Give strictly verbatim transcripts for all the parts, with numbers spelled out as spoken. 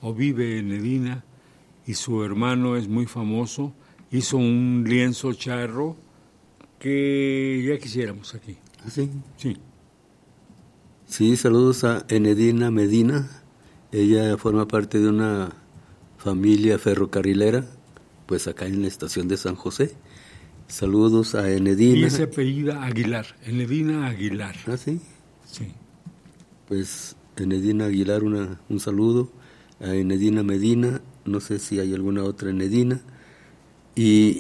o vive en Edina, y su hermano es muy famoso. Hizo un lienzo charro que ya quisiéramos aquí. ¿Sí? Sí. Sí, saludos a Enedina Medina. Ella forma parte de una familia ferrocarrilera, pues acá en la estación de San José. Saludos a Enedina. Y se apellida Aguilar, Enedina Aguilar. ¿Ah, sí? Sí. Pues Enedina Aguilar, una, un saludo. A Enedina Medina, no sé si hay alguna otra Enedina. Y,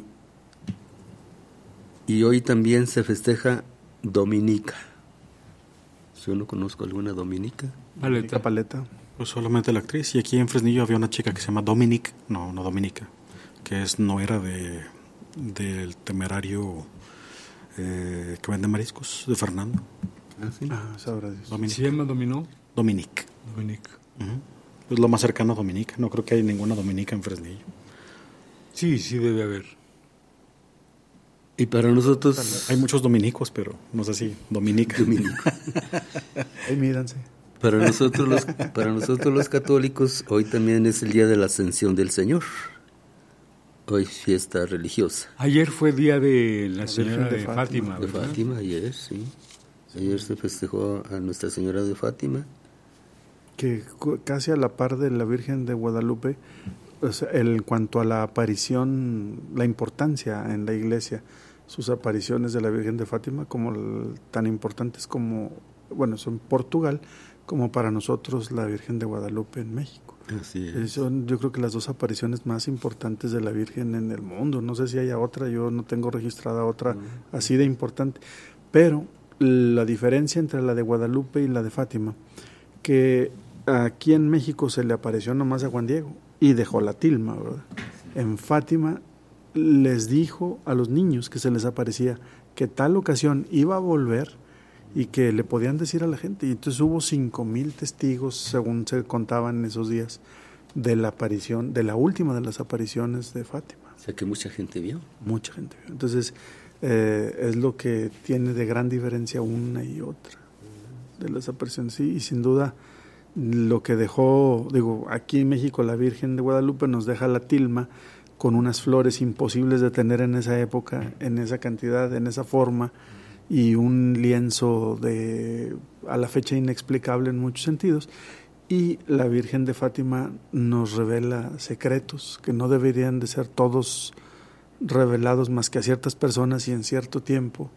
y hoy también se festeja Dominica. Yo no conozco alguna Dominica. Paleta. Paleta. Pues solamente la actriz. Y aquí en Fresnillo había una chica que se llama Dominique, no, no Dominica, que es no era de del temerario eh, que vende mariscos, de Fernando. Ah, sí. Ah, sabrá Dios. Dominique. ¿Se llama Dominó? Dominique. Dominique. Uh-huh. Es lo más cercano a Dominica. No creo que hay ninguna Dominica en Fresnillo. Sí, sí debe haber. Y para nosotros... Hay muchos dominicos, pero no sé si Dominica. Dominico. Ay, míranse. Para nosotros, los, para nosotros los católicos, hoy también es el día de la Ascensión del Señor. Hoy fiesta religiosa. Ayer fue día de la Señora Virgen de de Fátima. Fátima, De ¿verdad? Fátima, ayer, sí. Ayer se festejó a Nuestra Señora de Fátima. Que cu- casi a la par de la Virgen de Guadalupe, pues, el, en cuanto a la aparición, la importancia en la iglesia, sus apariciones de la Virgen de Fátima, como el- tan importantes como, bueno, son Portugal, como para nosotros la Virgen de Guadalupe en México. Así Eh, es. Son, yo creo que las dos apariciones más importantes de la Virgen en el mundo. No sé si haya otra, yo no tengo registrada otra así de importante. Pero la diferencia entre la de Guadalupe y la de Fátima, que aquí en México se le apareció nomás a Juan Diego y dejó la tilma, ¿verdad? En Fátima les dijo a los niños que se les aparecía que tal ocasión iba a volver y que le podían decir a la gente. Y entonces hubo cinco mil testigos, según se contaban en esos días, de la aparición, de la última de las apariciones de Fátima. O sea que mucha gente vio. Mucha gente vio. Entonces, eh, es lo que tiene de gran diferencia una y otra de las apariciones. Sí, y sin duda, lo que dejó, digo, aquí en México la Virgen de Guadalupe nos deja la tilma con unas flores imposibles de tener en esa época, en esa cantidad, en esa forma, y un lienzo de a la fecha inexplicable en muchos sentidos. Y la Virgen de Fátima nos revela secretos que no deberían de ser todos revelados más que a ciertas personas y en cierto tiempo,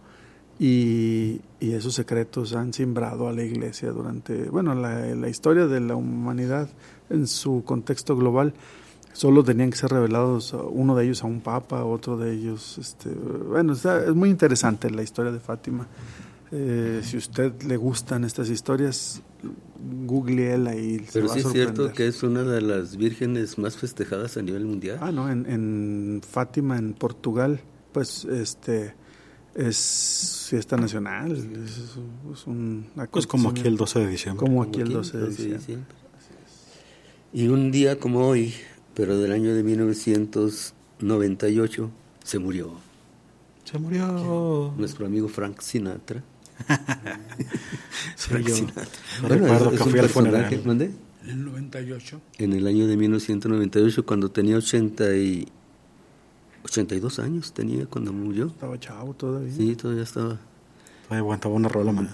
y, y esos secretos han simbrado a la iglesia durante, bueno, la, la historia de la humanidad en su contexto global. Solo tenían que ser revelados, uno de ellos a un papa, otro de ellos, este, bueno, está, es muy interesante la historia de Fátima. Eh, si a usted le gustan estas historias, googleela y se Pero va sí a es cierto sorprender. que es una de las vírgenes más festejadas a nivel mundial. Ah, no, en, en Fátima, en Portugal, pues este es fiesta nacional, es, es un Pues como aquí el doce de diciembre. como aquí el Aquí, doce de diciembre. Y un día como hoy, pero del año de mil novecientos noventa y ocho, se murió Se murió. nuestro amigo Frank Sinatra. Sí, Frank yo, Sinatra. yo Bueno, recuerdo es- que es un fui al personaje, funeral. ¿mandé? En el noventa y ocho. En el año de mil novecientos noventa y ocho, cuando tenía ochenta y ochenta y dos años, tenía cuando murió. Estaba chavo todavía. Sí, todavía estaba. Todavía aguantaba una rola más.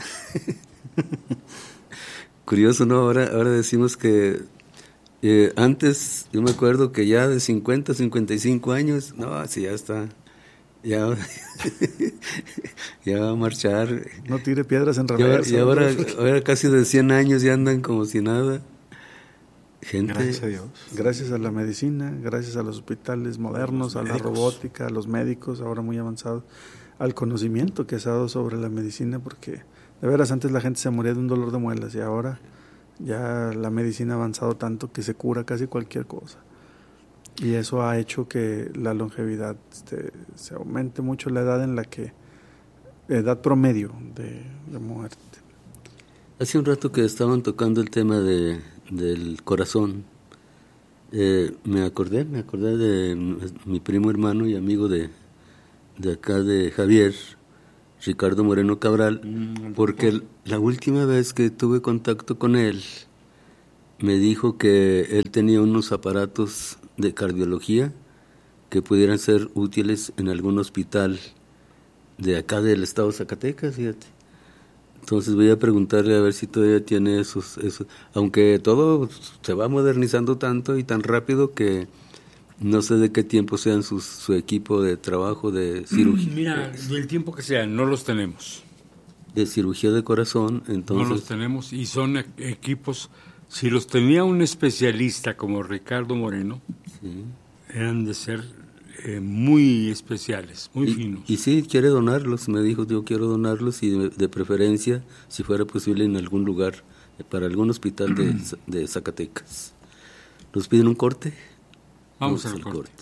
Curioso, ¿no? Ahora, ahora decimos que eh, antes, yo me acuerdo que ya de cincuenta, cincuenta y cinco años, no, sí, ya está, ya, ya va a marchar. No tire piedras en Y ahora, reversa. y ahora, ahora casi de cien años ya andan como si nada. Gente, Gracias a Dios. Gracias a la medicina, gracias a los hospitales modernos, A a los la médicos. robótica, a los médicos ahora muy avanzados, al conocimiento que se ha dado sobre la medicina, porque de veras antes la gente se moría de un dolor de muelas y ahora ya la medicina ha avanzado tanto que se cura casi cualquier cosa. Y eso ha hecho que la longevidad este, se aumente mucho la edad en la que, edad promedio de, de muerte. hace un rato que estaban tocando el tema de, del corazón, eh, me acordé, me acordé de mi, mi primo hermano y amigo de, de acá de Javier, Ricardo Moreno Cabral, porque la última vez que tuve contacto con él, me dijo que él tenía unos aparatos de cardiología que pudieran ser útiles en algún hospital de acá del estado de Zacatecas, fíjate. Entonces voy a preguntarle a ver si todavía tiene esos, esos, aunque todo se va modernizando tanto y tan rápido que no sé de qué tiempo sean sus, su equipo de trabajo de cirugía. Mira, del tiempo que sea, no los tenemos. De cirugía de corazón, entonces... No los tenemos y son e- equipos, si los tenía un especialista como Ricardo Moreno, Sí. eran de ser eh, muy especiales, muy y, finos. Y sí, quiere donarlos, me dijo, yo quiero donarlos y de, de preferencia, si fuera posible, en algún lugar, eh, para algún hospital de, de Zacatecas. ¿Nos piden un corte? Vamos, Vamos al al corte. corte.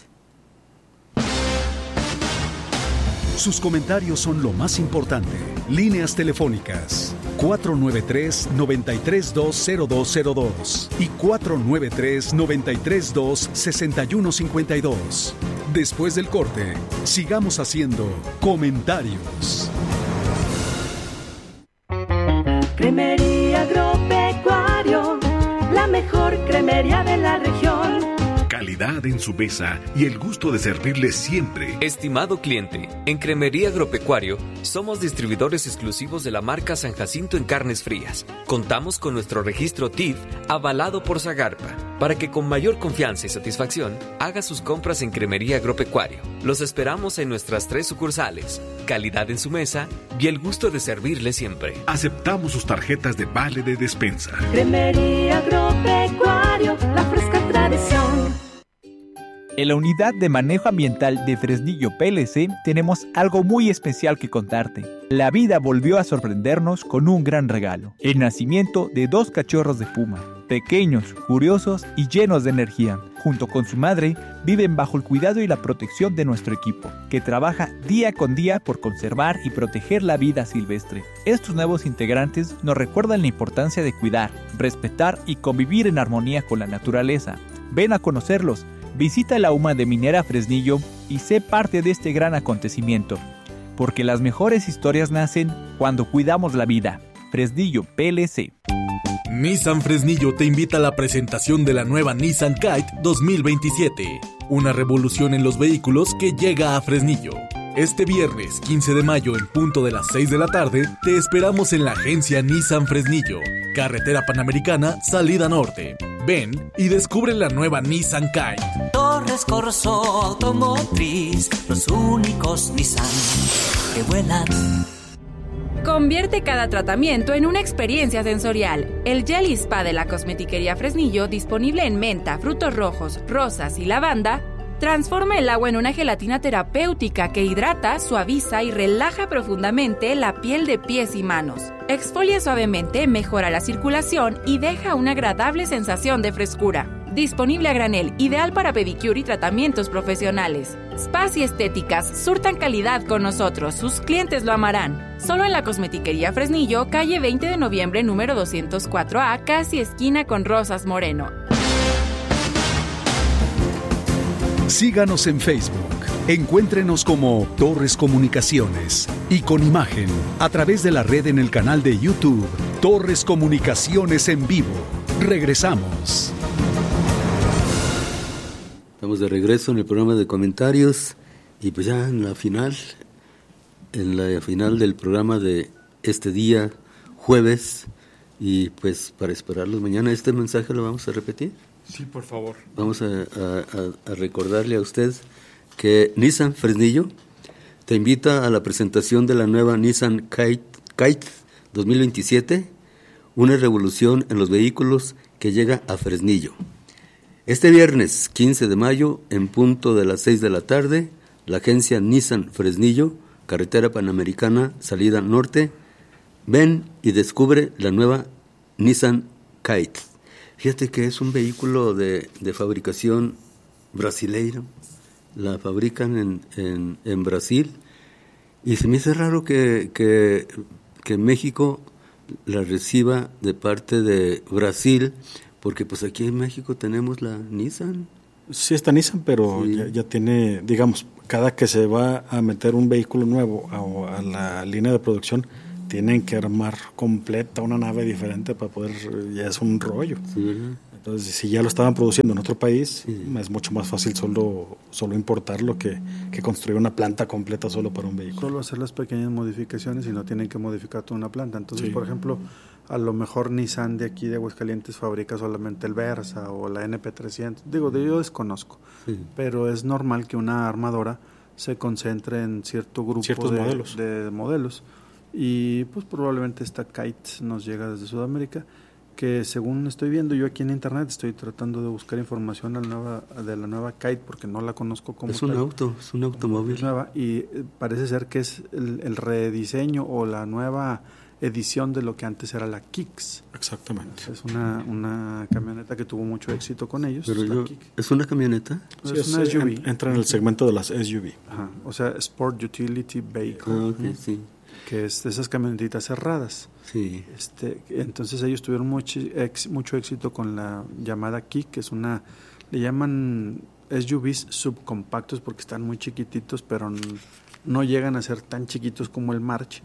Sus comentarios son lo más importante. Líneas telefónicas cuatro nueve tres, nueve tres dos, cero dos cero dos y cuatro nueve tres, nueve tres dos, seis uno cinco dos. Después del corte, sigamos haciendo comentarios. Cremería Agropecuario, la mejor cremería de la región. Calidad en su mesa y el gusto de servirle siempre. Estimado cliente, en Cremería Agropecuario somos distribuidores exclusivos de la marca San Jacinto en carnes frías. Contamos con nuestro registro T I F avalado por Zagarpa para que con mayor confianza y satisfacción haga sus compras en Cremería Agropecuario. Los esperamos en nuestras tres sucursales. Calidad en su mesa y el gusto de servirle siempre. Aceptamos sus tarjetas de vale de despensa. Cremería Agropecuario, la fresca tradición. En la Unidad de Manejo Ambiental de Fresnillo P L C tenemos algo muy especial que contarte. La vida volvió a sorprendernos con un gran regalo: el nacimiento de dos cachorros de puma, pequeños, curiosos y llenos de energía. Junto con su madre, viven bajo el cuidado y la protección de nuestro equipo, que trabaja día con día por conservar y proteger la vida silvestre. Estos nuevos integrantes nos recuerdan la importancia de cuidar, respetar y convivir en armonía con la naturaleza. Ven a conocerlos. Visita la U M A de Minera Fresnillo y sé parte de este gran acontecimiento, porque las mejores historias nacen cuando cuidamos la vida. Fresnillo P L C. Nissan Fresnillo te invita a la presentación de la nueva Nissan Kite dos mil veintisiete, una revolución en los vehículos que llega a Fresnillo. Este viernes quince de mayo en punto de las seis de la tarde te esperamos en la agencia Nissan Fresnillo, carretera Panamericana, salida norte. Ven y descubre la nueva Nissan Kite. Torres Corso Automotriz, los únicos Nissan que vuelan. Convierte cada tratamiento en una experiencia sensorial. El Gel Spa de la Cosmetiquería Fresnillo, disponible en menta, frutos rojos, rosas y lavanda, transforma el agua en una gelatina terapéutica que hidrata, suaviza y relaja profundamente la piel de pies y manos. Exfolia suavemente, mejora la circulación y deja una agradable sensación de frescura. Disponible a granel, ideal para pedicure y tratamientos profesionales. Spas y estéticas surtan calidad con nosotros, sus clientes lo amarán. Solo en la Cosmetiquería Fresnillo, calle veinte de noviembre, número doscientos cuatro A, casi esquina con Rosas Moreno. Síganos en Facebook. Encuéntrenos como Torres Comunicaciones y con imagen a través de la red en el canal de YouTube Torres Comunicaciones en vivo. Regresamos. Estamos de regreso en el programa de comentarios y pues ya en la final, en la final del programa de este día, jueves, y pues para esperarlos mañana, este mensaje lo vamos a repetir. Sí, por favor. Vamos a, a, a recordarle a usted que Nissan Fresnillo te invita a la presentación de la nueva Nissan Kite, Kite dos mil veintisiete, una revolución en los vehículos que llega a Fresnillo. Este viernes quince de mayo, en punto de las seis de la tarde, la agencia Nissan Fresnillo, carretera Panamericana, salida norte, ven y descubre la nueva Nissan Kite. Fíjate que es un vehículo de, de fabricación brasileira, la fabrican en, en, en Brasil, y se me hace raro que, que, que México la reciba de parte de Brasil, porque pues aquí en México tenemos la Nissan. Sí está Nissan, pero Sí. ya, ya tiene, digamos, cada que se va a meter un vehículo nuevo a, a la línea de producción, tienen que armar completa una nave diferente para poder, ya es un rollo. Sí, ¿verdad? Entonces, si ya lo estaban produciendo en otro país, sí, es mucho más fácil solo, solo importarlo que, que construir una planta completa solo para un vehículo. Solo hacer las pequeñas modificaciones y no tienen que modificar toda una planta. Entonces, Sí. por ejemplo, a lo mejor Nissan de aquí de Aguascalientes fabrica solamente el Versa o la N P trescientos. Digo, de yo desconozco. Sí. Pero es normal que una armadora se concentre en cierto grupo Ciertos de modelos. de modelos. Y pues probablemente esta Kite nos llega desde Sudamérica, que según estoy viendo yo aquí en internet, estoy tratando de buscar información de la nueva, de la nueva Kite porque no la conozco como Es un tal. auto, es un automóvil. Es nueva y eh, parece ser que es el, el rediseño o la nueva edición de lo que antes era la Kicks. Exactamente. Es una, una camioneta que tuvo mucho éxito con ellos. Pero la yo, Kicks. ¿es una camioneta? Es Sí, una es- S U V. en- entra en el segmento de las S U V. Ajá, o sea, Sport Utility Vehicle. Ah, ok, sí. Que es de esas camionetitas cerradas. Sí. Este, entonces ellos tuvieron mucho, ex, mucho éxito con la llamada Kick, que es una, le llaman S U Vs subcompactos porque están muy chiquititos, pero n- no llegan a ser tan chiquitos como el March,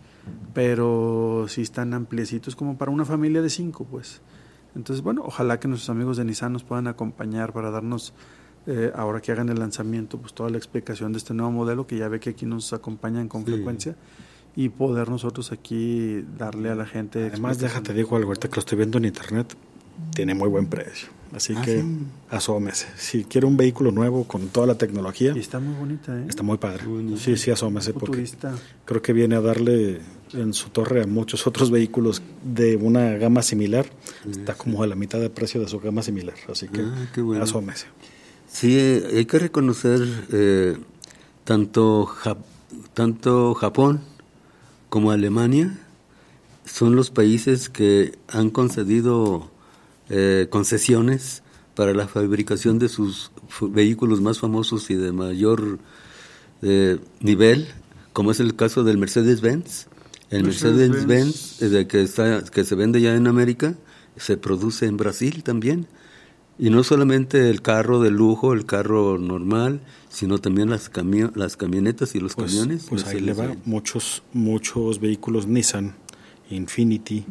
pero sí están ampliecitos como para una familia de cinco, pues. Entonces, bueno, ojalá que nuestros amigos de Nissan nos puedan acompañar para darnos, eh, ahora que hagan el lanzamiento, pues toda la explicación de este nuevo modelo, que ya ve que aquí nos acompañan con Sí. frecuencia, y poder nosotros aquí darle a la gente. Además, explicación. déjate digo algo, ahorita que lo estoy viendo en internet, tiene muy buen precio. Así Ah, que sí. asómese. Si quiere un vehículo nuevo con toda la tecnología, Y está muy bonita, ¿eh? está muy padre. Bonito. Sí, sí, asómese porque Futurista. creo que viene a darle en su torre a muchos otros vehículos de una gama similar. Está como a la mitad de precio de su gama similar. Así que Ah, qué bueno. asómese. Sí, eh, hay que reconocer eh, tanto, Jap- tanto Japón como Alemania son los países que han concedido eh, concesiones para la fabricación de sus fu- vehículos más famosos y de mayor eh, nivel, como es el caso del Mercedes-Benz. El Mercedes-Benz. Mercedes-Benz, eh, de que, está, que se vende ya en América, se produce en Brasil también. Y no solamente el carro de lujo, el carro normal, sino también las, camio- las camionetas y los Pues, camiones. pues ahí le va. Mercedes-Benz. Muchos, muchos vehículos Nissan, Infiniti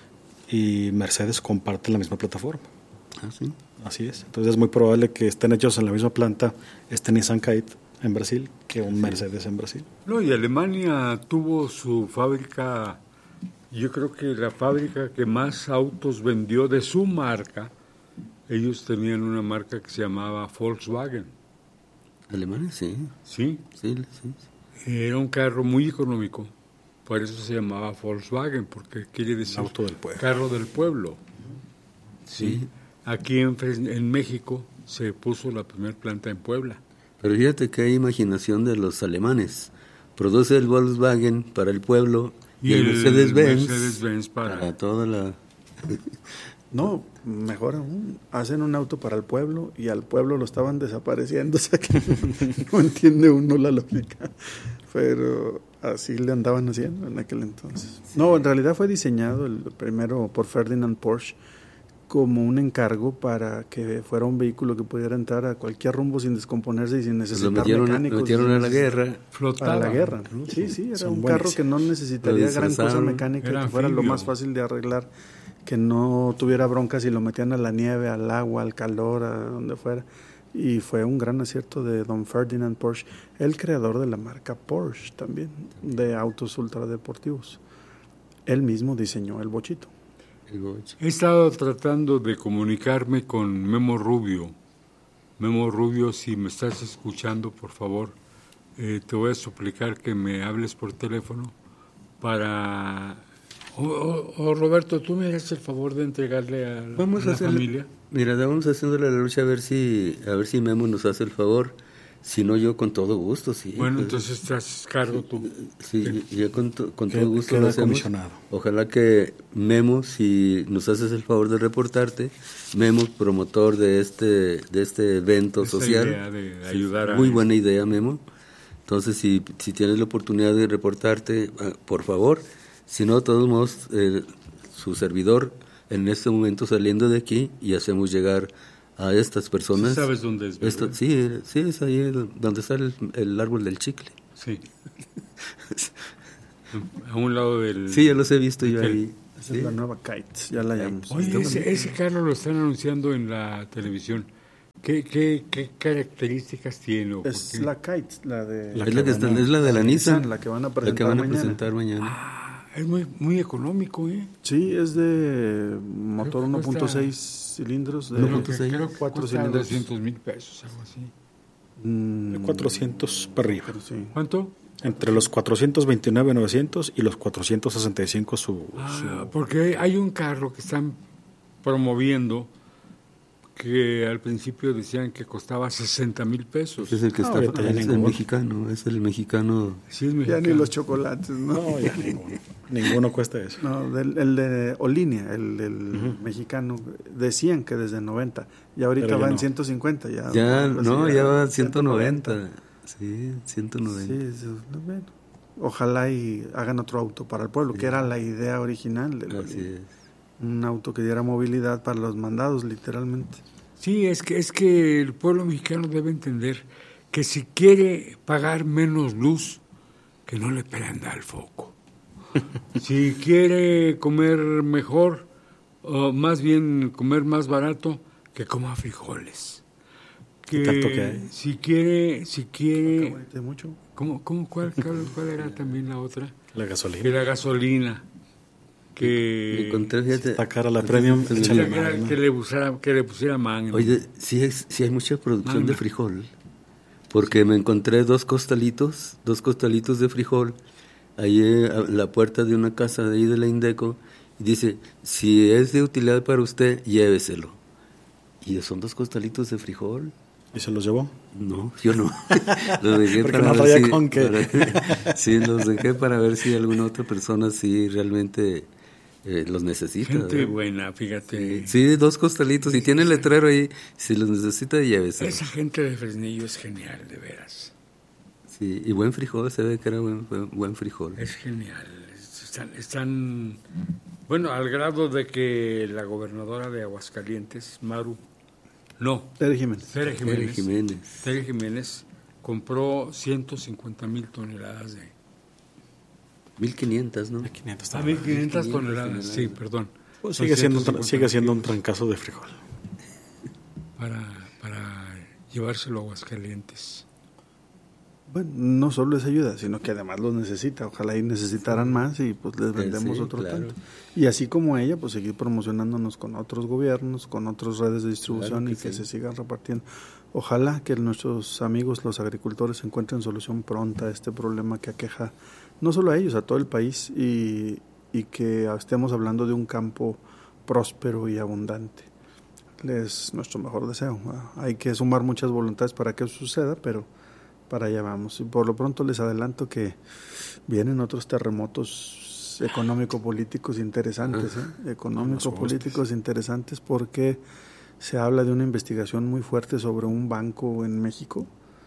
y Mercedes comparten la misma plataforma. Ah, sí. Así es. Entonces es muy probable que estén hechos en la misma planta este Nissan Kite en Brasil que un Mercedes en Brasil. No, y Alemania tuvo su fábrica, yo creo que la fábrica que más autos vendió de su marca, ellos tenían una marca que se llamaba Volkswagen, Alemania, sí. ¿sí? Sí, sí. Era un carro muy económico, por eso se llamaba Volkswagen, porque quiere decir Auto del pueblo. carro del pueblo. Sí. Aquí en, Fres- en México se puso la primera planta en Puebla. Pero fíjate que hay imaginación de los alemanes. Produce el Volkswagen para el pueblo y, el Mercedes-Benz Mercedes-Benz para... para toda la... No, mejor aún, hacen un auto para el pueblo y al pueblo lo estaban desapareciendo, o sea que no entiende uno la lógica, pero así le andaban haciendo en aquel entonces. No, en realidad fue diseñado el primero por Ferdinand Porsche como un encargo para que fuera un vehículo que pudiera entrar a cualquier rumbo sin descomponerse y sin Lo necesitar metieron, mecánicos. lo metieron a la sin- guerra. Flotaba. Para la guerra. incluso. Sí, sí, era Son un carro buenísimos. que no necesitaría Lo gran cosa disfrazaron. mecánica, Era que fuera lo anfibio. más fácil de arreglar, que no tuviera broncas y lo metían a la nieve, al agua, al calor, a donde fuera. Y fue un gran acierto de don Ferdinand Porsche, el creador de la marca Porsche también, de autos ultradeportivos. Él mismo diseñó el bochito. El Boch. He estado tratando de comunicarme con Memo Rubio. Memo Rubio, si me estás escuchando, por favor, eh, te voy a suplicar que me hables por teléfono para... O, o- o, Roberto, tú me haces el favor de entregarle a, la- Vamos a a la hacerle- familia. Mira, vamos haciéndole la lucha a ver si a ver si Memo nos hace el favor. Si no, yo con todo gusto, sí. Bueno, pues, entonces te haces cargo tú. Sí, yo con, to- con Queda- todo gusto queda lo hacemos. comisionado. Ojalá que Memo, si nos haces el favor de reportarte, Memo, promotor de este de este evento Esta social. idea de ayudar a Muy esto. buena idea, Memo. Entonces, si, si tienes la oportunidad de reportarte, ah, por favor. Si no, de todos modos, eh, su servidor, en este momento saliendo de aquí, y hacemos llegar a estas personas. Sí sabes dónde es, ¿verdad? Esto- sí, sí, es ahí el- donde está el, el árbol del chicle. Sí. A un lado del... Sí, ya los he visto yo ahí. Esa ¿Sí? es la nueva Kite, ya la llamamos. Oye, ese, ese carro lo están anunciando en la televisión. ¿Qué, qué, qué características tiene? O Es por qué? la Kite, la de... La es, la que está, es la de la Nissan, la que van a presentar, la que van a mañana. presentar mañana. Ah, es muy, muy económico, ¿eh? Sí, es de motor Creo que uno punto cuesta- seis cilindros. De uno Creo punto que, seis. creo que Cuatro cuesta cilindros. doscientos mil pesos, algo así. Mm, cuatrocientos para arriba. pero sí. ¿Cuánto? Entre los cuatrocientos veintinueve mil novecientos y los cuatrocientos sesenta y cinco su, Ah, su- porque hay un carro que están promoviendo que al principio decían que costaba sesenta mil pesos. Es el que Ah, está, ahorita ya es el ninguno. mexicano, es el mexicano. Sí, es Ya mexicano. ni los chocolates, ¿no? No, ya ninguno. Ninguno cuesta eso. No, del, el de Olinia, el del mexicano, decían que desde noventa, y ahorita Pero ya va en no. ciento cincuenta. Ya, Ya, algo así, no, ya va a ciento noventa. Sí, ciento noventa. Sí, eso, bueno. Ojalá y hagan otro auto para el pueblo, que era la idea original del Así Olinia. es. Un auto que diera movilidad para los mandados, literalmente. Sí, es que, es que el pueblo mexicano debe entender que si quiere pagar menos luz, que no le prenda al foco. Si quiere comer mejor, o más bien comer más barato, que coma frijoles. Que tanto que hay? si quiere, si quiere, ¿De mucho? ¿cómo, cómo, cuál, cuál, cuál era también la otra? La Que gasolina. la gasolina, que Encontré, fíjate, Está cara la premium, Pues, échale que, más, era- ¿no? que le pusiera, que le pusiera man. oye, sí, es, sí hay mucha producción Manda. de frijol, porque me encontré dos costalitos, dos costalitos de frijol, ahí eh, a la puerta de una casa de ahí de la Indeco, y dice, si es de utilidad para usted, lléveselo. Y son dos costalitos de frijol. ¿Y se los llevó? No, yo no. Los dejé Porque para no ver traía si, con qué. para- sí, los dejé para ver si alguna otra persona sí realmente eh, los necesita. Gente ¿verdad? buena, fíjate. Sí, dos costalitos. Y tiene el letrero ahí. Si los necesita, llévese. Esa gente de Fresnillo es genial, de veras. Sí, y buen frijol, se ve que era buen, buen, buen frijol. Es genial. Están, están, bueno, al grado de que la gobernadora de Aguascalientes, Maru, no, Tere Jiménez. Tere Jiménez, Tere Jiménez. Tere Jiménez compró ciento cincuenta mil toneladas de... mil quinientas, ¿no? quinientos Ah, mil quinientas quinientas toneladas, sí, toneladas. perdón. Pues Son sigue siendo, un tra- ciento cincuenta sigue siendo un kilos trancazo de frijol. Para, para llevárselo a Aguascalientes. Bueno, no solo es ayuda, sino que además los necesita. Ojalá y necesitaran más y pues les vendemos sí, otro claro. tanto. Y así como ella, pues seguir promocionándonos con otros gobiernos, con otras redes de distribución Claro que y que sí. se sigan repartiendo. Ojalá que nuestros amigos, los agricultores, encuentren solución pronta a este problema que aqueja no solo a ellos, a todo el país y, y que estemos hablando de un campo próspero y abundante. Es nuestro mejor deseo. Hay que sumar muchas voluntades para que eso suceda, pero para allá vamos. Y por lo pronto les adelanto que vienen otros terremotos económico-políticos interesantes, ¿eh? Económico-políticos interesantes porque se habla de una investigación muy fuerte sobre un banco en México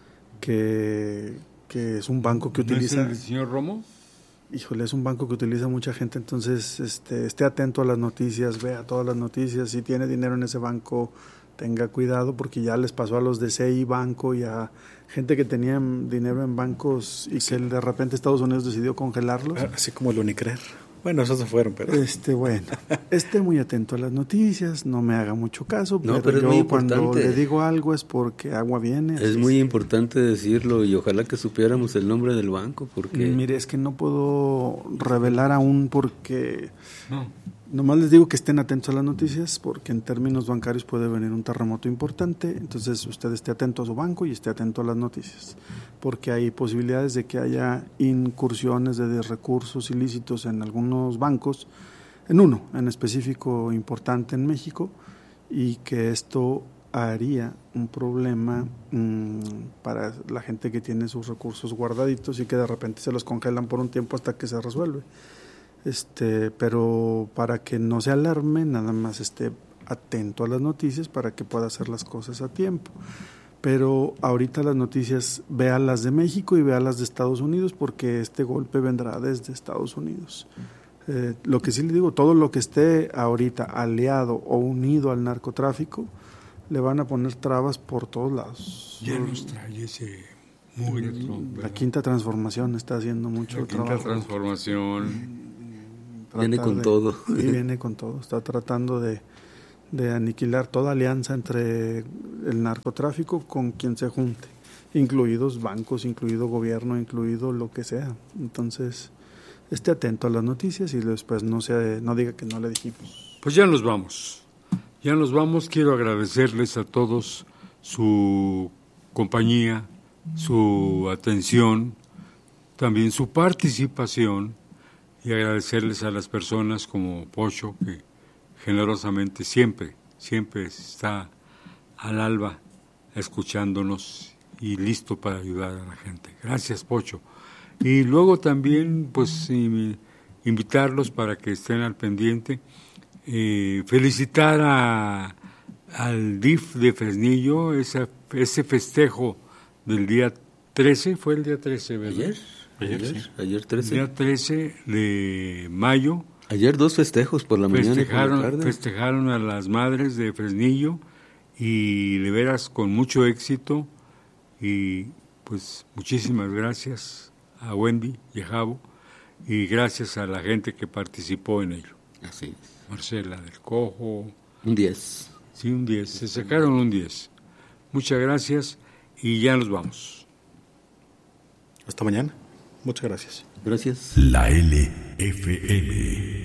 que, que es un banco que ¿No es utiliza... el señor Romo? Híjole, es un banco que utiliza mucha gente, entonces este, esté atento a las noticias, vea todas las noticias, si tiene dinero en ese banco, tenga cuidado porque ya les pasó a los de C I Banco y a gente que tenía dinero en bancos y que de repente Estados Unidos decidió congelarlos. Así como el Unicrer. Bueno, esos se fueron, pero... Este, bueno, esté muy atento a las noticias, no me haga mucho caso, No, pero, pero es yo muy cuando importante. le digo algo es porque agua viene. Es así muy importante decirlo y ojalá que supiéramos el nombre del banco porque... Mire, es que no puedo revelar aún porque No. nomás les digo que estén atentos a las noticias porque en términos bancarios puede venir un terremoto importante, entonces usted esté atento a su banco y esté atento a las noticias porque hay posibilidades de que haya incursiones de recursos ilícitos en algunos bancos, en uno en específico importante en México y que esto haría un problema mmm, para la gente que tiene sus recursos guardaditos y que de repente se los congelan por un tiempo hasta que se resuelve. Este, pero para que no se alarme, nada más esté atento a las noticias para que pueda hacer las cosas a tiempo. Pero ahorita las noticias, vea las de México y vea las de Estados Unidos porque este golpe vendrá desde Estados Unidos. Eh, lo que sí le digo, todo lo que esté ahorita aliado o unido al narcotráfico, le van a poner trabas por todos lados. Ya nos trae ese Muy retro. La quinta transformación está haciendo mucho la trabajo. Quinta transformación. Viene con de, todo. Sí, viene con todo. Está tratando de, de aniquilar toda alianza entre el narcotráfico con quien se junte, incluidos bancos, incluido gobierno, incluido lo que sea. Entonces, esté atento a las noticias y después no se, no diga que no le dijimos. Pues ya nos vamos. Ya nos vamos. Quiero agradecerles a todos su compañía, su atención, también su participación, y agradecerles a las personas como Pocho, que generosamente siempre, siempre está al alba escuchándonos y listo para ayudar a la gente. Gracias, Pocho. Y luego también, pues, invitarlos para que estén al pendiente, eh, felicitar a, al D I F de Fresnillo, esa, ese festejo del día trece, fue el día trece, ¿verdad? Ayer, ayer, ayer, sí. ayer trece. Día trece de mayo. Ayer dos festejos, por la mañana y por la tarde. Festejaron a las madres de Fresnillo y de veras con mucho éxito, y pues muchísimas gracias a Wendy y a Javo, y gracias a la gente que participó en ello. Así es. Marcela del Cojo. Un diez. Sí, un diez. Se sacaron un diez. Muchas gracias y ya nos vamos. Hasta mañana. Muchas gracias. Gracias. La L F M.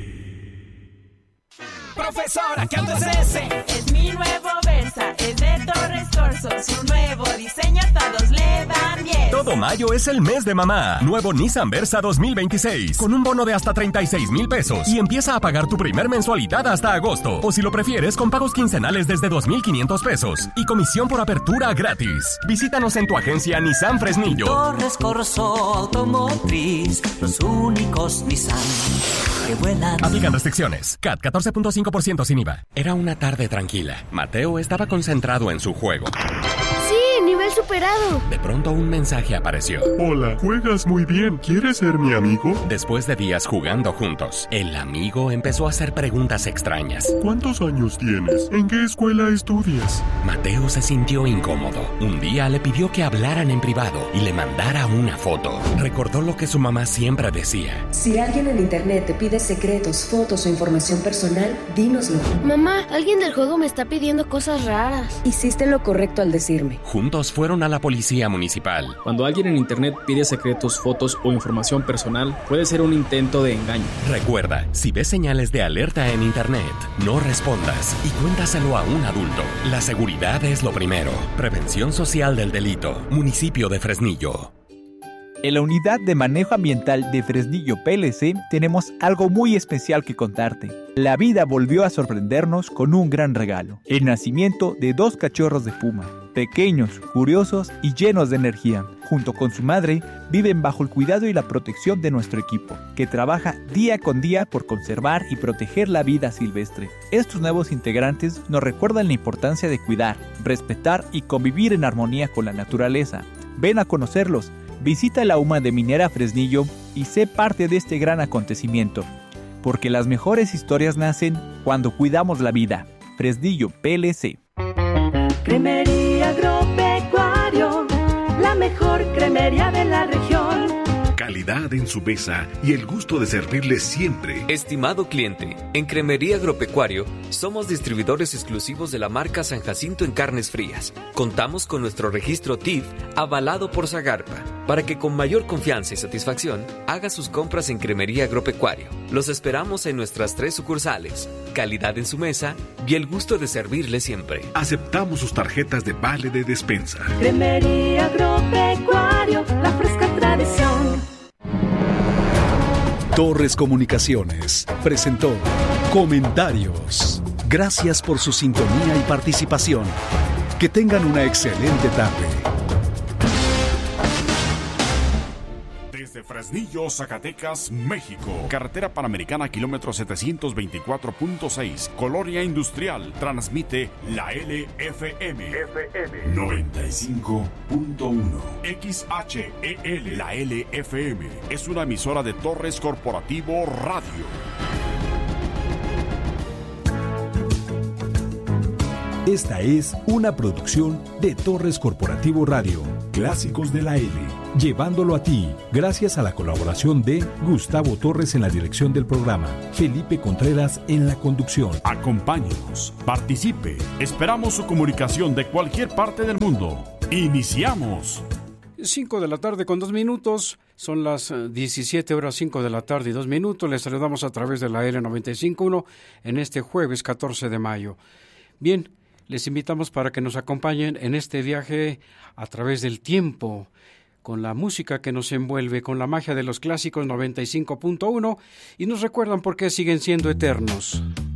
Profesora, ¿qué andas ese? Es mi nuevo Versa, es de Torres Corso. Su nuevo diseño todos le dan diez. Todo mayo es el mes de mamá. Nuevo Nissan Versa dos mil veintiséis, con un bono de hasta treinta y seis mil pesos. Y empieza a pagar tu primer mensualidad hasta agosto. O si lo prefieres, con pagos quincenales desde dos mil quinientos pesos. Y comisión por apertura gratis. Visítanos en tu agencia Nissan Fresnillo. Torres Corso Automotriz, los únicos Nissan que vuelan. Aplican restricciones. C A T catorce punto cinco por ciento sin I V A. Era una tarde tranquila. Mateo estaba concentrado en su juego. ¡Sí! ¡Nivel superado! De pronto un mensaje apareció. Hola, juegas muy bien. ¿Quieres ser mi amigo? Después de días jugando juntos, el amigo empezó a hacer preguntas extrañas. ¿Cuántos años tienes? ¿En qué escuela estudias? Mateo se sintió incómodo. Un día le pidió que hablaran en privado y le mandara una foto. Recordó lo que su mamá siempre decía. Si alguien en internet te pide secretos, fotos o información personal, dínoslo. Mamá, alguien del juego me está pidiendo cosas raras. Hiciste lo correcto al decirme. Juntos fueron a la policía municipal. Cuando alguien en internet pide secretos, fotos o información personal, puede ser un intento de engaño. Recuerda, si ves señales de alerta en internet, no respondas y cuéntaselo a un adulto. La seguridad es lo primero. Prevención Social del Delito. Municipio de Fresnillo. En la Unidad de Manejo Ambiental de Fresnillo P L C tenemos algo muy especial que contarte. La vida volvió a sorprendernos con un gran regalo: el nacimiento de dos cachorros de puma, pequeños, curiosos y llenos de energía. Junto con su madre, viven bajo el cuidado y la protección de nuestro equipo, que trabaja día con día por conservar y proteger la vida silvestre. Estos nuevos integrantes nos recuerdan la importancia de cuidar, respetar y convivir en armonía con la naturaleza. Ven a conocerlos. Visita la U M A de Minera Fresnillo y sé parte de este gran acontecimiento, porque las mejores historias nacen cuando cuidamos la vida. Fresnillo P L C. Cremería Agropecuario, la mejor cremería de la región. Calidad en su mesa y el gusto de servirle siempre. Estimado cliente, en Cremería Agropecuario somos distribuidores exclusivos de la marca San Jacinto en carnes frías. Contamos con nuestro registro T I F avalado por Zagarpa, para que con mayor confianza y satisfacción haga sus compras en Cremería Agropecuario. Los esperamos en nuestras tres sucursales. Calidad en su mesa y el gusto de servirle siempre. Aceptamos sus tarjetas de vale de despensa. Cremería Agropecuario, la fresca tradición. Torres Comunicaciones presentó Comentarios. Gracias por su sintonía y participación. Que tengan una excelente tarde. Desde Fresnillo, Zacatecas, México. Carretera Panamericana, kilómetro setecientos veinticuatro punto seis. Colonia Industrial. Transmite la L F M. F M noventa y cinco punto uno. X H E L. La L F M es una emisora de Torres Corporativo Radio. Esta es una producción de Torres Corporativo Radio. Clásicos de la L, llevándolo a ti, gracias a la colaboración de Gustavo Torres en la dirección del programa, Felipe Contreras en la conducción. Acompáñenos, participe, esperamos su comunicación de cualquier parte del mundo. ¡Iniciamos! cinco de la tarde con dos minutos, son las diecisiete horas, cinco de la tarde y dos minutos. Les saludamos a través de la L noventa y cinco punto uno en este jueves catorce de mayo. Bien, les invitamos para que nos acompañen en este viaje a través del tiempo, con la música que nos envuelve, con la magia de los clásicos noventa y cinco punto uno, y nos recuerdan por qué siguen siendo eternos.